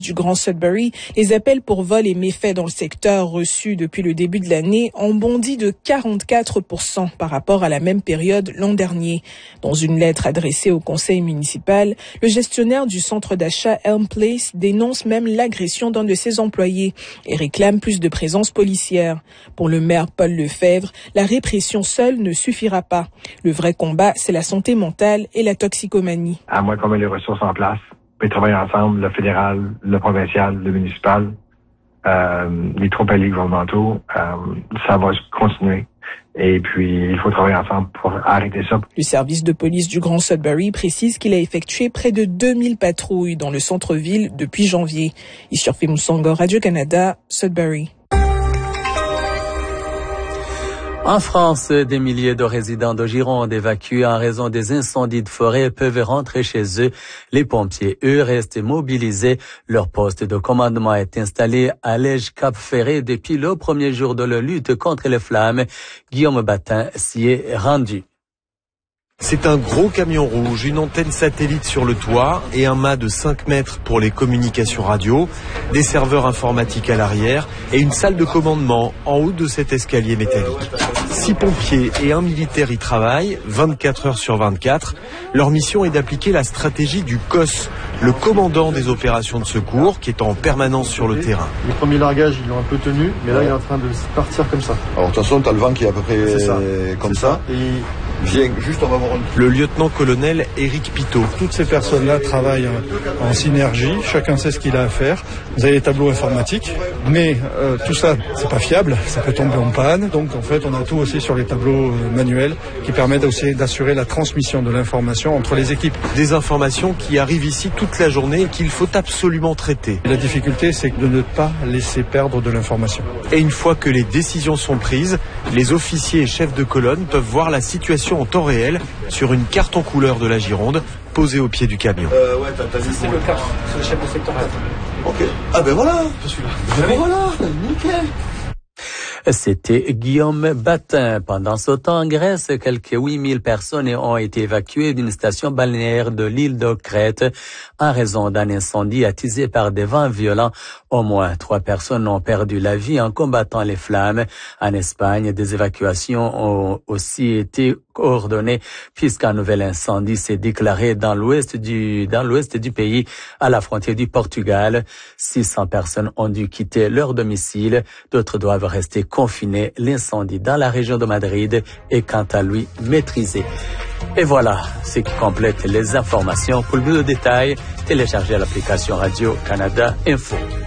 du Grand Sudbury, les appels pour vol et méfaits dans le secteur reçus depuis le début de l'année ont bondi de 44% par rapport à la même période l'an dernier. Dans une lettre adressée au conseil municipal, le gestionnaire du centre d'achat Elm Place dénonce même l'agression d'un de ses employés et réclame plus de présence policière. Pour le maire Paul Lefebvre, la répression seule ne suffira pas. Le vrai combat, c'est la santé mentale et la toxicomanie. À moins qu'on mette les ressources en place, et travailler ensemble, le fédéral, le provincial, le municipal, les trois paliers gouvernementaux, ça va continuer. Et puis, il faut travailler ensemble pour arrêter ça. Le service de police du Grand Sudbury précise qu'il a effectué près de 2000 patrouilles dans le centre-ville depuis janvier. Issurfi Moussongo, Radio-Canada, Sudbury. En France, des milliers de résidents de Gironde évacués en raison des incendies de forêt peuvent rentrer chez eux. Les pompiers, eux, restent mobilisés. Leur poste de commandement est installé à Lège-Cap-Ferré depuis le premier jour de la lutte contre les flammes. Guillaume Batin s'y est rendu. C'est un gros camion rouge, une antenne satellite sur le toit et un mât de 5 mètres pour les communications radio, des serveurs informatiques à l'arrière et une salle de commandement en haut de cet escalier métallique. 6 pompiers et 1 militaire y travaillent, 24 heures sur 24. Leur mission est d'appliquer la stratégie du COS, le commandant des opérations de secours, qui est en permanence sur le terrain. Les premiers largages, ils l'ont un peu tenu, mais là, il est en train de partir comme ça. Alors, attention, t'as le vent qui est à peu près comme ça. Et viens, juste, on va voir Le lieutenant-colonel Éric Pitot. Toutes ces personnes-là travaillent en synergie, chacun sait ce qu'il a à faire. Vous avez les tableaux informatiques, mais tout ça, c'est pas fiable, ça peut tomber en panne. Donc, en fait, on a tout aussi sur les tableaux manuels qui permettent aussi d'assurer la transmission de l'information entre les équipes. Des informations qui arrivent ici toute la journée et qu'il faut absolument traiter. La difficulté, c'est de ne pas laisser perdre de l'information. Et une fois que les décisions sont prises, les officiers et chefs de colonne peuvent voir la situation en temps réel sur une carte en couleur de la Gironde posée au pied du camion. c'est le cas, c'est le chef de secteur. Ok. Ah ben voilà. Je suis là. Ben voilà, nickel. C'était Guillaume Batin. Pendant ce temps, en Grèce, quelques 8000 personnes ont été évacuées d'une station balnéaire de l'île de Crète en raison d'un incendie attisé par des vents violents. Au moins 3 personnes ont perdu la vie en combattant les flammes. En Espagne, des évacuations ont aussi été coordonnées puisqu'un nouvel incendie s'est déclaré dans l'ouest du pays, à la frontière du Portugal. 600 personnes ont dû quitter leur domicile. D'autres doivent rester confinés. L'incendie dans la région de Madrid est quant à lui maîtrisé. Et voilà ce qui complète les informations. Pour plus de détails, téléchargez l'application Radio-Canada Info.